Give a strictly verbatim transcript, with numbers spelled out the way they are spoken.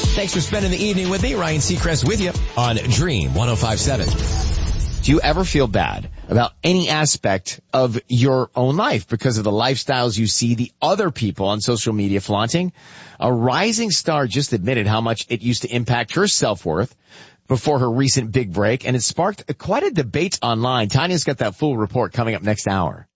Thanks for spending the evening with me. Ryan Seacrest with you on Dream one oh five point seven. Do you ever feel bad about any aspect of your own life because of the lifestyles you see the other people on social media flaunting? A rising star just admitted how much it used to impact her self-worth before her recent big break, and it sparked quite a debate online. Tanya's got that full report coming up next hour.